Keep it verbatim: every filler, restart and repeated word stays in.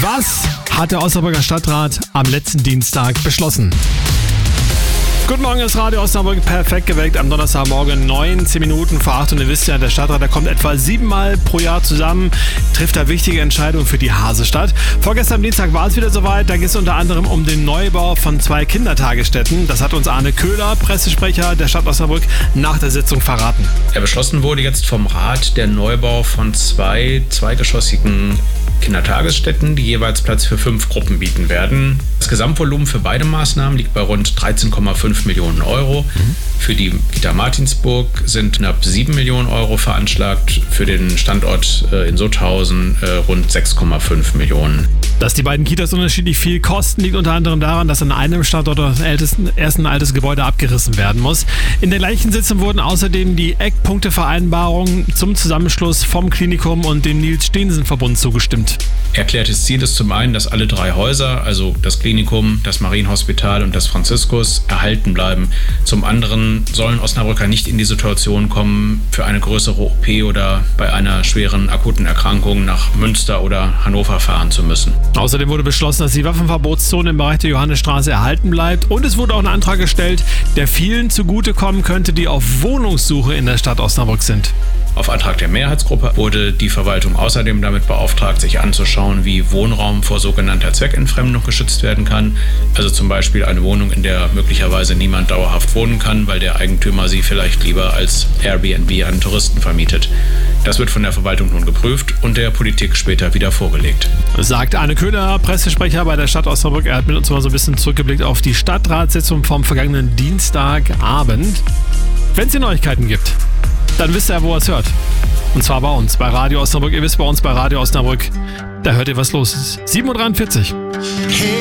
Was hat der Osnabrücker Stadtrat am letzten Dienstag beschlossen? Guten Morgen, das Radio Osnabrück perfekt geweckt am Donnerstagmorgen, neunzehn Minuten vor acht. Und ihr wisst ja, der Stadtrat, der kommt etwa siebenmal pro Jahr zusammen, trifft da wichtige Entscheidungen für die Hasestadt. Vorgestern am Dienstag war es wieder soweit, da geht es unter anderem um den Neubau von zwei Kindertagesstätten. Das hat uns Arne Köhler, Pressesprecher der Stadt Osnabrück, nach der Sitzung verraten. Ja, beschlossen wurde jetzt vom Rat der Neubau von zwei zweigeschossigen Kindertagesstätten, die jeweils Platz für fünf Gruppen bieten werden. Das Gesamtvolumen für beide Maßnahmen liegt bei rund dreizehn Komma fünf Millionen Euro. Mhm. Für die Kita Martinsburg sind knapp sieben Millionen Euro veranschlagt, für den Standort in Sutthausen rund sechs Komma fünf Millionen. Dass die beiden Kitas unterschiedlich viel kosten, liegt unter anderem daran, dass an einem Standort das ältesten, erst ein altes Gebäude abgerissen werden muss. In der gleichen Sitzung wurden außerdem die Eckpunktevereinbarungen zum Zusammenschluss vom Klinikum und dem Nils-Steensen-Verbund zugestimmt. Erklärtes Ziel ist zum einen, dass alle drei Häuser, also das Klinikum, das Marienhospital und das Franziskus, erhalten bleiben. Zum anderen sollen Osnabrücker nicht in die Situation kommen, für eine größere O P oder bei einer schweren akuten Erkrankung nach Münster oder Hannover fahren zu müssen. Außerdem wurde beschlossen, dass die Waffenverbotszone im Bereich der Johannesstraße erhalten bleibt. Und es wurde auch ein Antrag gestellt, der vielen zugutekommen könnte, die auf Wohnungssuche in der Stadt Osnabrück sind. Auf Antrag der Mehrheitsgruppe wurde die Verwaltung außerdem damit beauftragt, sich anzuschauen, wie Wohnraum vor sogenannter Zweckentfremdung geschützt werden kann. Also zum Beispiel eine Wohnung, in der möglicherweise niemand dauerhaft wohnen kann, weil der Eigentümer sie vielleicht lieber als Airbnb an Touristen vermietet. Das wird von der Verwaltung nun geprüft und der Politik später wieder vorgelegt. Sagt Arne Köhler, Pressesprecher bei der Stadt Osnabrück. Er hat mit uns mal so ein bisschen zurückgeblickt auf die Stadtratssitzung vom vergangenen Dienstagabend. Wenn es hier Neuigkeiten gibt, dann wisst ihr, wo ihr es hört. Und zwar bei uns, bei Radio Osnabrück. Ihr wisst, bei uns bei Radio Osnabrück, da hört ihr, was los ist. sieben Uhr dreiundvierzig. Hey.